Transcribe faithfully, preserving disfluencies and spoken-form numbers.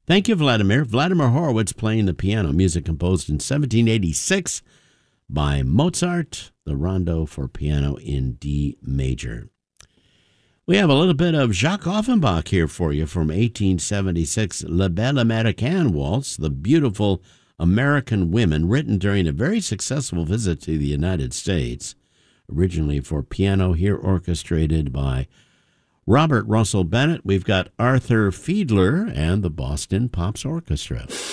Thank you, Vladimir. Vladimir Horowitz playing the piano, music composed in seventeen eighty-six by Mozart, the Rondo for piano in D major. We have a little bit of Jacques Offenbach here for you from eighteen seventy-six, La Belle Américaine Waltz, the beautiful American women, written during a very successful visit to the United States, originally for piano, here orchestrated by Robert Russell Bennett. We've got Arthur Fiedler and the Boston Pops Orchestra.